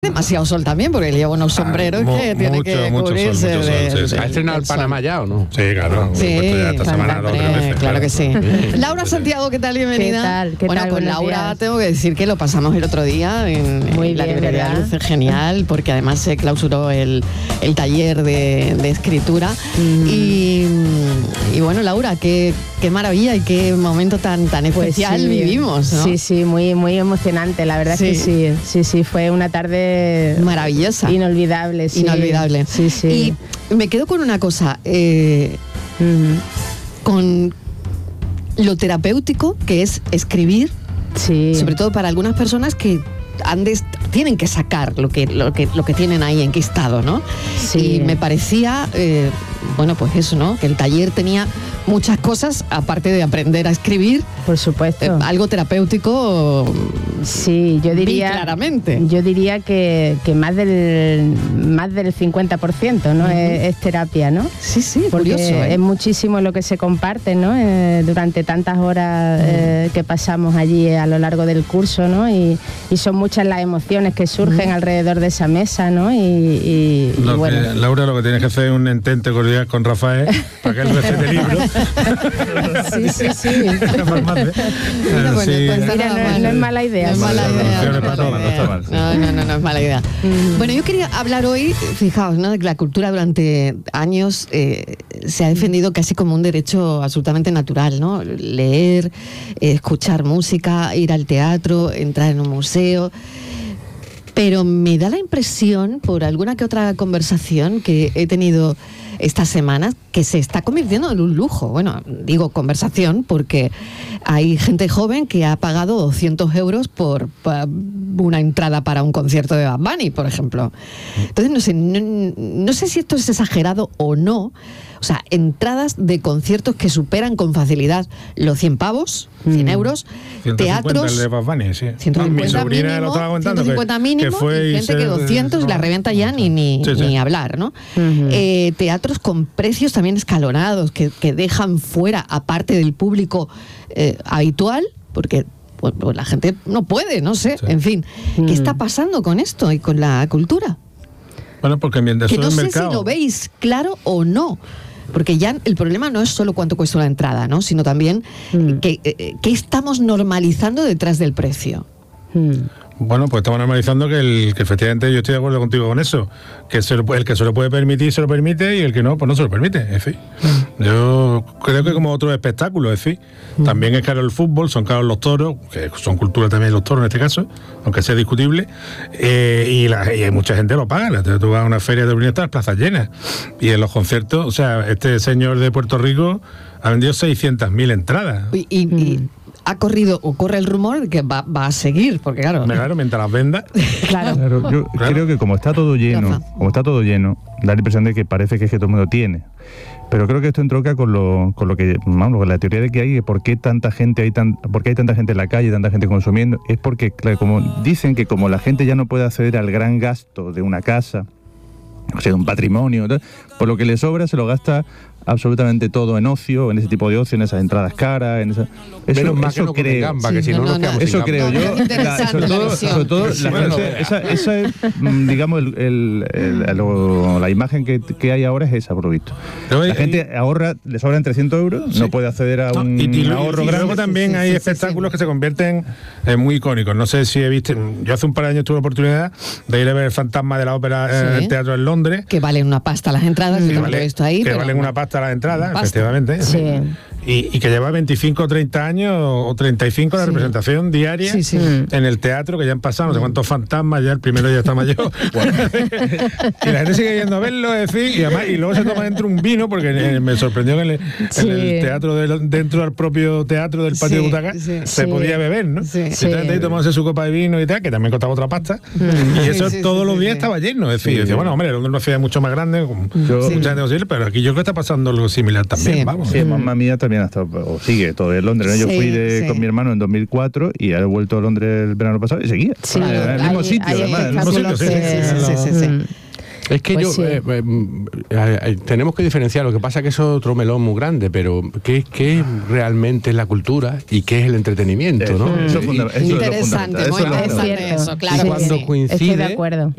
Demasiado sol también, porque lleva unos sombreros que tiene que cubrirse. ¿Ha estrenado el Panamá ya o no? Sí, claro. Sí, Ya esta semana dos, 3 veces, claro que sí. Laura Santiago, ¿qué tal? Bienvenida. ¿Qué bueno, tal? con Buenos Laura días. tengo que decir que lo pasamos el otro día en la bien, librería ¿verdad? Luce, genial, porque además se clausuró el taller de escritura. Y bueno, Laura, qué maravilla y qué momento tan especial sí, vivimos, ¿no? Sí, muy emocionante, la verdad es que sí, fue una tarde maravillosa. Inolvidable, sí. Inolvidable. Sí. Y me quedo con una cosa, con lo terapéutico que es escribir, sobre todo para algunas personas que tienen que sacar lo que tienen ahí enquistado, ¿no? Sí. Y me parecía, bueno, pues eso, ¿no? Que el taller tenía muchas cosas, aparte de aprender a escribir. Por supuesto. Algo terapéutico. Sí, yo diría. Claramente. Yo diría que más del 50%, ¿no? Es terapia, ¿no? Sí, porque curioso, es muchísimo lo que se comparte, ¿no? Durante tantas horas que pasamos allí a lo largo del curso, ¿no? Y son muchas las emociones que surgen alrededor de esa mesa, ¿no? Y bueno. Laura, lo que tienes que hacer es un entente cordial con Rafael para que él recete el libro. Sí. Mira, no es mala idea. No es mala idea. No es mala idea. Bueno, yo quería hablar hoy, fijaos, ¿no? De que la cultura durante años se ha defendido casi como un derecho absolutamente natural, ¿no? Leer, escuchar música, ir al teatro, entrar en un museo. Pero me da la impresión, por alguna que otra conversación que he tenido estas semanas, que se está convirtiendo en un lujo. Bueno, digo conversación porque hay gente joven que ha pagado 200 euros por una entrada para un concierto de Bad Bunny, por ejemplo. Entonces, no sé si esto es exagerado o no. O sea, entradas de conciertos que superan con facilidad los 100 pavos, 100 euros, 150 teatros... el de Bad Bunny, sí. 150 Mi sobrina mínimo, lo estaba contando. 150 mínimo, que fue y gente que 200 la reventa ya ni hablar, ¿no? Teatros con precios también escalonados, que dejan fuera, aparte del público habitual, porque pues, la gente no puede, no sé, en fin. ¿Qué está pasando con esto y con la cultura? Bueno, porque mientras que no el sé mercado... si lo veis claro o no. Porque ya el problema no es solo cuánto cuesta una entrada, ¿no? Sino también qué estamos normalizando detrás del precio. Bueno, pues estamos normalizando que efectivamente yo estoy de acuerdo contigo con eso, que el que se lo puede permitir se lo permite y el que no, pues no se lo permite, en fin. Yo creo que como otros espectáculos, en fin. También es caro el fútbol, son caros los toros, que son cultura también los toros en este caso, aunque sea discutible, y hay mucha gente lo paga. Tú vas a una feria de Unión, las plazas llenas, y en los conciertos, o sea, este señor de Puerto Rico ha vendido 600.000 entradas. Y ha corrido o corre el rumor de que va a seguir, porque claro, mientras las venda. Claro, yo creo que como está todo lleno, da la impresión de que parece que es que todo el mundo tiene. Pero creo que esto entronca con lo que, vamos, con la teoría de que hay, por qué hay tanta gente en la calle, tanta gente consumiendo, es porque, claro, como dicen que como la gente ya no puede acceder al gran gasto de una casa, o sea, de un patrimonio, por lo que le sobra se lo gasta absolutamente todo en ocio, en ese tipo de ocio, en esas entradas caras, en esa... Menos más que no comen gamba, que si no nos quedamos sin eso gamba. creo yo. Sobre todo esa es, digamos, la imagen que hay ahora es esa, por lo visto. La gente ahorra, le sobran 300 euros, no puede acceder a un ahorro grande. Luego también hay espectáculos que se convierten muy icónicos. No sé si he visto, yo hace un par de años tuve la oportunidad de ir a ver el Fantasma de la Ópera en el teatro en Londres. Que valen una pasta las entradas, yo también lo he visto ahí. Que valen una pasta las entradas, efectivamente. Sí. Y que lleva 25 o 30 años o 35 la representación diaria en el teatro, que ya han pasado no sé cuántos fantasmas, ya el primero ya está mayor. Y la gente sigue yendo a verlo, es decir, y luego se toma dentro un vino, porque me sorprendió que en el teatro, dentro del propio teatro del patio de butaca, se podía beber, ¿no? Y entonces tomándose su copa de vino y tal, que también costaba otra pasta, y eso todos los días estaba lleno. Es decir, decía, bueno, hombre, Londres es una ciudad mucho más grande, mucha gente posible, pero aquí yo creo que está pasando algo similar también, vamos. Sí, Mamma Mía también ha estado, o sigue todavía en Londres, ¿no? Yo fui con mi hermano en 2004 y he vuelto a Londres el verano pasado y seguía. En el mismo sitio, además. En el mismo sitio, Es que Pues tenemos que diferenciar, lo que pasa es que eso es otro melón muy grande, pero ¿qué realmente es la cultura y qué es el entretenimiento? ¿no? Eso es interesante, muy interesante eso, claro. Y cuando coincide, estoy de acuerdo.